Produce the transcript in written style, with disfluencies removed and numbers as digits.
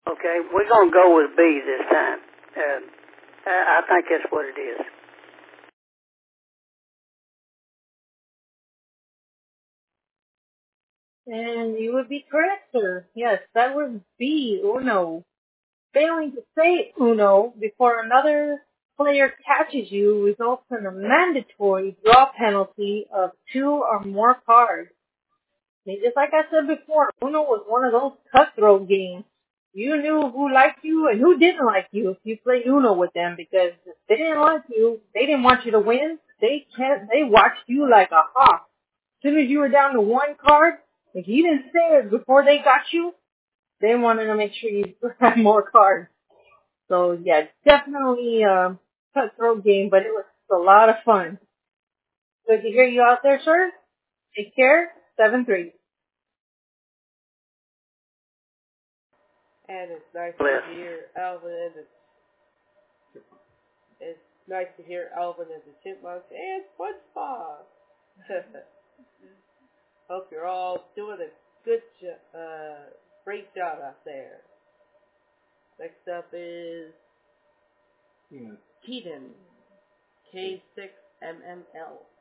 Okay, we're going to go with B this time. I think that's what it is. And you would be correct, sir. Yes, that was B, Uno. Failing to say Uno before another player catches you results in a mandatory draw penalty of 2 or more cards. And just like I said before, Uno was one of those cutthroat games. You knew who liked you and who didn't like you if you played Uno with them, because if they didn't like you, they didn't want you to win. They watched you like a hawk. As soon as you were down to one card, if you didn't say it before they got you, they wanted to make sure you had more cards. So yeah, definitely a cutthroat game, but it was a lot of fun. Good to hear you out there, sir. Take care. 7-3. And it's nice Bless. to hear Alvin and it's nice to hear Alvin and the Chipmunks and SpongeBob. Hope you're all doing a great job out there. Next up is Keaton, K6MML.